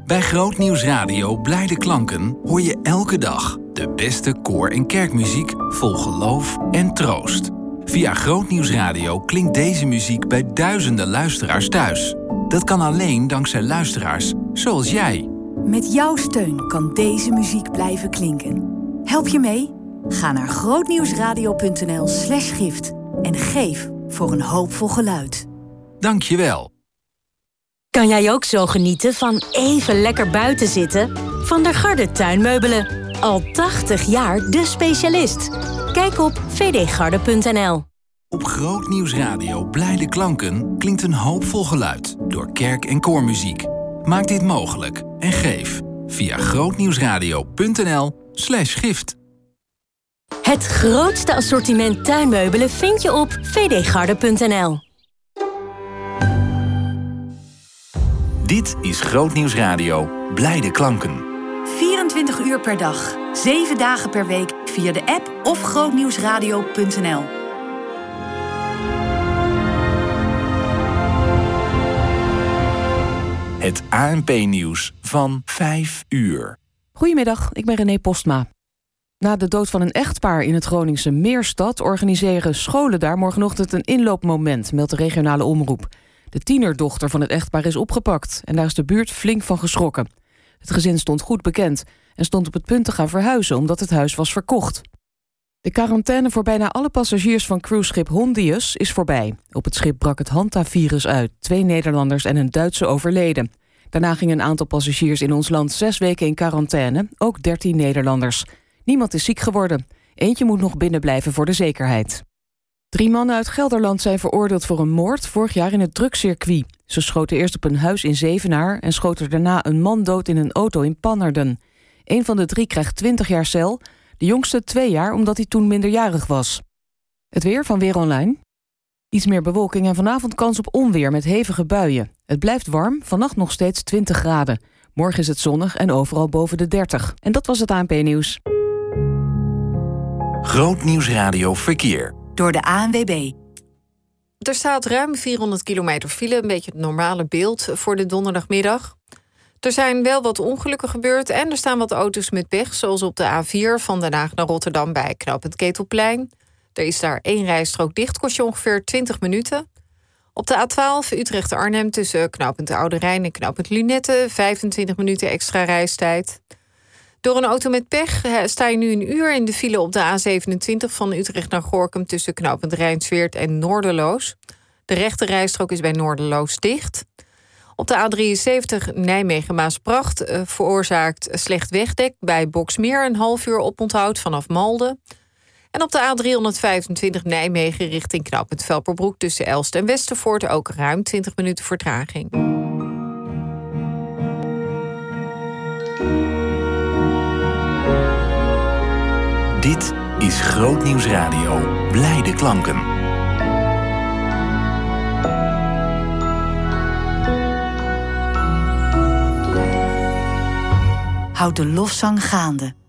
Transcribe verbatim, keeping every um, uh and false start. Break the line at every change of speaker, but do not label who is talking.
Bij Grootnieuws Radio Blijde Klanken hoor je elke dag de beste koor- en kerkmuziek vol geloof en troost. Via Grootnieuws Radio klinkt deze muziek bij duizenden luisteraars thuis. Dat kan alleen dankzij luisteraars zoals jij.
Met jouw steun kan deze muziek blijven klinken. Help je mee? Ga naar grootnieuwsradio.nl slash gift en geef voor een hoopvol geluid.
Dank je wel.
Kan jij ook zo genieten van even lekker buiten zitten? Van der Garde Tuinmeubelen. Al tachtig jaar de specialist. Kijk op v d garde punt n l.
Op Grootnieuws Radio Blijde Klanken klinkt een hoopvol geluid door kerk- en koormuziek. Maak dit mogelijk en geef via grootnieuwsradio.nl slash gift.
Het grootste assortiment tuinmeubelen vind je op v d garde punt n l.
Dit is Grootnieuws Radio Blijde Klanken.
vierentwintig uur per dag, zeven dagen per week via de app of grootnieuwsradio punt n l.
Het A N P-nieuws van vijf uur.
Goedemiddag, ik ben René Postma. Na de dood van een echtpaar in het Groningse Meerstad organiseren scholen daar morgenochtend een inloopmoment, meldt de regionale omroep. De tienerdochter van het echtpaar is opgepakt en daar is de buurt flink van geschrokken. Het gezin stond goed bekend en stond op het punt te gaan verhuizen omdat het huis was verkocht. De quarantaine voor bijna alle passagiers van cruiseschip Hondius is voorbij. Op het schip brak het Hanta-virus uit. Twee Nederlanders en een Duitse overleden. Daarna gingen een aantal passagiers in ons land zes weken in quarantaine, ook dertien Nederlanders. Niemand is ziek geworden. Eentje moet nog binnenblijven voor de zekerheid. Drie mannen uit Gelderland zijn veroordeeld voor een moord vorig jaar in het drugscircuit. Ze schoten eerst op een huis in Zevenaar en schoten daarna een man dood in een auto in Pannerden. Een van de drie krijgt twintig jaar cel, de jongste twee jaar omdat hij toen minderjarig was. Het weer van Weer Online. Iets meer bewolking en vanavond kans op onweer met hevige buien. Het blijft warm, vannacht nog steeds twintig graden. Morgen is het zonnig en overal boven de dertig. En dat was het A N P-nieuws.
Grootnieuws Radio Verkeer.
Door de A N W B.
Er staat ruim vierhonderd kilometer file, een beetje het normale beeld voor de donderdagmiddag. Er zijn wel wat ongelukken gebeurd en er staan wat auto's met pech, zoals op de A vier van Den Haag naar Rotterdam bij knooppunt Ketelplein. Er is daar één rijstrook dicht, kost je ongeveer twintig minuten. Op de A twaalf Utrecht-Arnhem tussen knooppunt Oude Rijn en knooppunt Lunette, vijfentwintig minuten extra reistijd. Door een auto met pech sta je nu een uur in de file op de A zevenentwintig van Utrecht naar Gorinchem tussen knooppunt Rijnsweert en Noorderloos. De rechte rijstrook is bij Noorderloos dicht. Op de A drieënzeventig Nijmegen-Maasbracht uh, veroorzaakt slecht wegdek bij Boksmeer een half uur oponthoud vanaf Malden. En op de A driehonderdvijfentwintig Nijmegen richting knooppunt Velperbroek tussen Elst en Westervoort ook ruim twintig minuten vertraging.
Dit is Grootnieuws Radio Blijde Klanken.
Houd de lofzang gaande.